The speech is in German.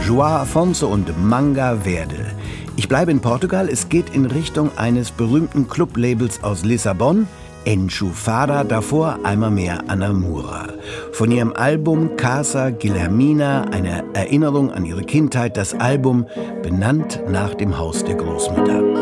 João Afonso und Manga Verde. Ich bleibe in Portugal, es geht in Richtung eines berühmten Clublabels aus Lissabon, Enchufada, davor einmal mehr Anamura. Von ihrem Album Casa Guilhermina, eine Erinnerung an ihre Kindheit, das Album benannt nach dem Haus der Großmutter.